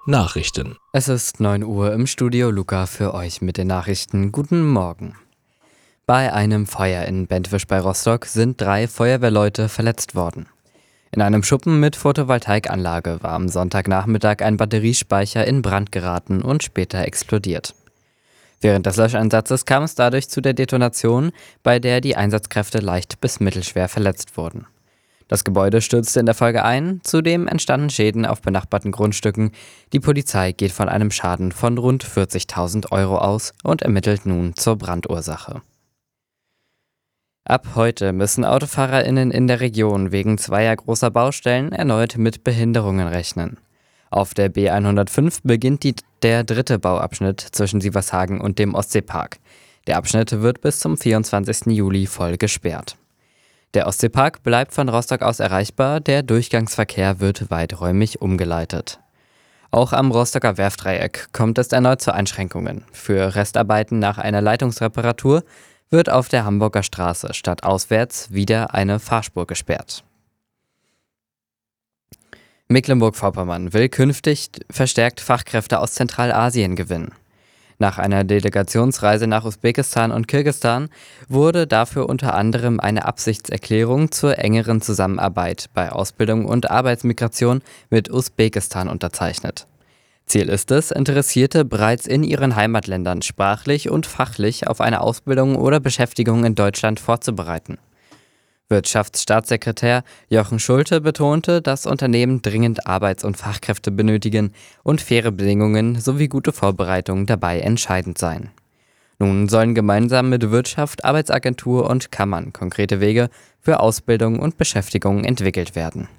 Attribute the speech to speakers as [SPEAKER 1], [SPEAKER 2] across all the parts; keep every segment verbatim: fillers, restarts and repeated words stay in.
[SPEAKER 1] Nachrichten.
[SPEAKER 2] Es ist neun Uhr im Studio, Luca für euch mit den Nachrichten. Guten Morgen. Bei einem Feuer in Bentwisch bei Rostock sind drei Feuerwehrleute verletzt worden. In einem Schuppen mit Photovoltaikanlage war am Sonntagnachmittag ein Batteriespeicher in Brand geraten und später explodiert. Während des Löscheinsatzes kam es dadurch zu der Detonation, bei der die Einsatzkräfte leicht bis mittelschwer verletzt wurden. Das Gebäude stürzte in der Folge ein, zudem entstanden Schäden auf benachbarten Grundstücken. Die Polizei geht von einem Schaden von rund vierzigtausend Euro aus und ermittelt nun zur Brandursache. Ab heute müssen AutofahrerInnen in der Region wegen zweier großer Baustellen erneut mit Behinderungen rechnen. Auf der B hundertfünf beginnt die, der dritte Bauabschnitt zwischen Sievershagen und dem Ostseepark. Der Abschnitt wird bis zum vierundzwanzigsten Juli voll gesperrt. Der Ostseepark bleibt von Rostock aus erreichbar, der Durchgangsverkehr wird weiträumig umgeleitet. Auch am Rostocker Werftdreieck kommt es erneut zu Einschränkungen. Für Restarbeiten nach einer Leitungsreparatur wird auf der Hamburger Straße stadtauswärts wieder eine Fahrspur gesperrt. Mecklenburg-Vorpommern will künftig verstärkt Fachkräfte aus Zentralasien gewinnen. Nach einer Delegationsreise nach Usbekistan und Kirgisistan wurde dafür unter anderem eine Absichtserklärung zur engeren Zusammenarbeit bei Ausbildung und Arbeitsmigration mit Usbekistan unterzeichnet. Ziel ist es, Interessierte bereits in ihren Heimatländern sprachlich und fachlich auf eine Ausbildung oder Beschäftigung in Deutschland vorzubereiten. Wirtschaftsstaatssekretär Jochen Schulte betonte, dass Unternehmen dringend Arbeits- und Fachkräfte benötigen und faire Bedingungen sowie gute Vorbereitung dabei entscheidend seien. Nun sollen gemeinsam mit Wirtschaft, Arbeitsagentur und Kammern konkrete Wege für Ausbildung und Beschäftigung entwickelt werden.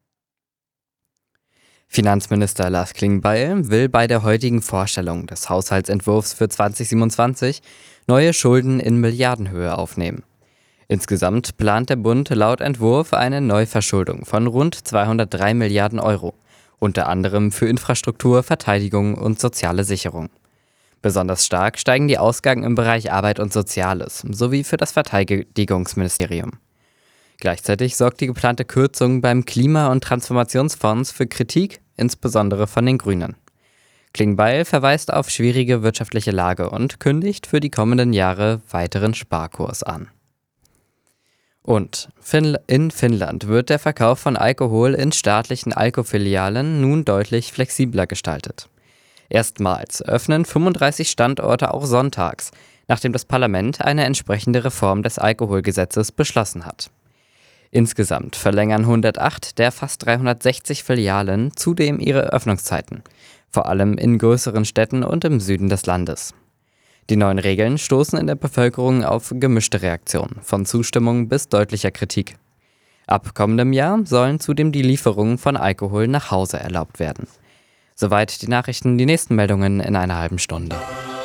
[SPEAKER 2] Finanzminister Lars Klingbeil will bei der heutigen Vorstellung des Haushaltsentwurfs für zwanzig siebenundzwanzig neue Schulden in Milliardenhöhe aufnehmen. Insgesamt plant der Bund laut Entwurf eine Neuverschuldung von rund zweihundertdrei Milliarden Euro, unter anderem für Infrastruktur, Verteidigung und soziale Sicherung. Besonders stark steigen die Ausgaben im Bereich Arbeit und Soziales sowie für das Verteidigungsministerium. Gleichzeitig sorgt die geplante Kürzung beim Klima- und Transformationsfonds für Kritik, insbesondere von den Grünen. Klingbeil verweist auf schwierige wirtschaftliche Lage und kündigt für die kommenden Jahre weiteren Sparkurs an. Und in Finnland wird der Verkauf von Alkohol in staatlichen Alko-Filialen nun deutlich flexibler gestaltet. Erstmals öffnen fünfunddreißig Standorte auch sonntags, nachdem das Parlament eine entsprechende Reform des Alkoholgesetzes beschlossen hat. Insgesamt verlängern hundertacht der fast dreihundertsechzig Filialen zudem ihre Öffnungszeiten, vor allem in größeren Städten und im Süden des Landes. Die neuen Regeln stoßen in der Bevölkerung auf gemischte Reaktionen, von Zustimmung bis deutlicher Kritik. Ab kommendem Jahr sollen zudem die Lieferungen von Alkohol nach Hause erlaubt werden. Soweit die Nachrichten, die nächsten Meldungen in einer halben Stunde.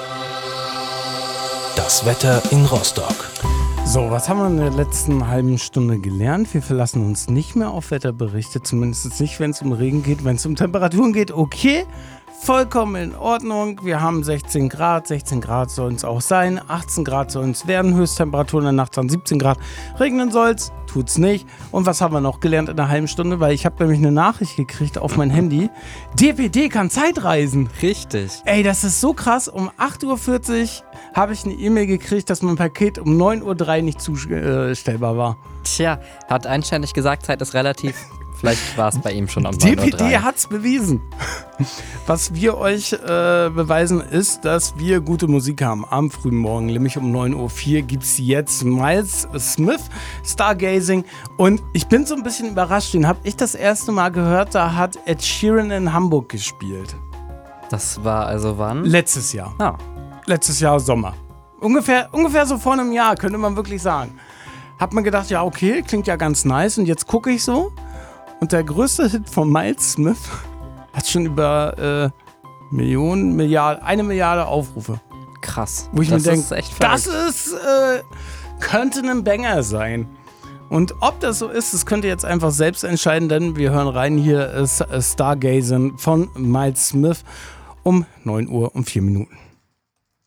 [SPEAKER 1] Das Wetter in Rostock.
[SPEAKER 3] So, was haben wir in der letzten halben Stunde gelernt? Wir verlassen uns nicht mehr auf Wetterberichte, zumindest nicht, wenn es um Regen geht. Wenn es um Temperaturen geht, okay. Vollkommen in Ordnung. Wir haben sechzehn Grad, sechzehn Grad sollen es auch sein, achtzehn Grad sollen es werden, Höchsttemperaturen in der Nacht dann siebzehn Grad. Regnen soll's, tut's nicht. Und was haben wir noch gelernt in einer halben Stunde? Weil ich habe nämlich eine Nachricht gekriegt auf mein Handy. D P D kann Zeitreisen.
[SPEAKER 2] Richtig.
[SPEAKER 3] Ey, das ist so krass. Um acht Uhr vierzig habe ich eine E-Mail gekriegt, dass mein Paket um neun Uhr drei nicht zustellbar war.
[SPEAKER 2] Tja, hat Einstein nicht gesagt, Zeit ist relativ. Vielleicht war es bei ihm schon am neun Uhr drei.
[SPEAKER 3] D P D hat's bewiesen. Was wir euch äh, beweisen, ist, dass wir gute Musik haben am frühen Morgen. Nämlich um neun Uhr vier gibt es jetzt Miles Smith, Stargazing. Und ich bin so ein bisschen überrascht. Den habe ich das erste Mal gehört, da hat Ed Sheeran in Hamburg gespielt.
[SPEAKER 2] Das war also wann?
[SPEAKER 3] Letztes Jahr.
[SPEAKER 2] Ah.
[SPEAKER 3] Letztes Jahr Sommer. Ungefähr, ungefähr so vor einem Jahr, könnte man wirklich sagen. Hab mir gedacht, ja okay, klingt ja ganz nice. Und jetzt gucke ich so. Und der größte Hit von Miles Smith hat schon über äh, Millionen, Milliarden, eine Milliarde Aufrufe.
[SPEAKER 2] Krass.
[SPEAKER 3] Wo ich
[SPEAKER 2] das
[SPEAKER 3] mir denke,
[SPEAKER 2] ist echt
[SPEAKER 3] das
[SPEAKER 2] verrückt.
[SPEAKER 3] ist, äh, könnte ein Banger sein. Und ob das so ist, das könnt ihr jetzt einfach selbst entscheiden, denn wir hören rein, hier ist Stargazing von Miles Smith um neun Uhr und vier Minuten.